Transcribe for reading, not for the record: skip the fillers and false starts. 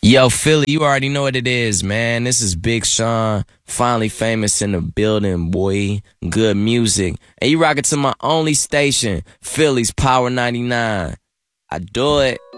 Yo, Philly, you already know what it is, man. This is Big Sean, finally famous in the building, boy. Good music. And you rock it to my only station, Philly's Power 99. I do it.